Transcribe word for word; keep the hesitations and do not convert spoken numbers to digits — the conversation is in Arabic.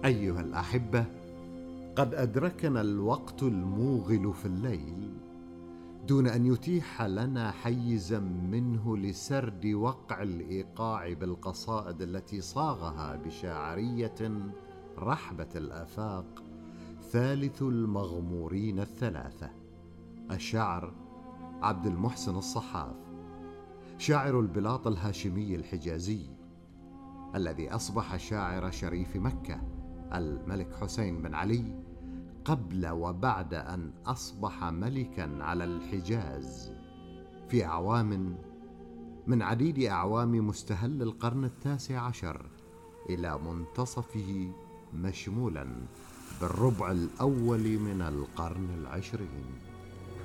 أيها الأحبة، قد أدركنا الوقت الموغل في الليل دون أن يتيح لنا حيزا منه لسرد وقع الإيقاع بالقصائد التي صاغها بشاعرية رحبة الآفاق ثالث المغمورين الثلاثة، الشاعر عبد المحسن الصحاف، شاعر البلاط الهاشمي الحجازي الذي أصبح شاعر شريف مكة الملك حسين بن علي قبل وبعد أن أصبح ملكا على الحجاز في أعوام من عديد أعوام مستهل القرن التاسع عشر إلى منتصفه، مشمولا بالربع الأول من القرن العشرين.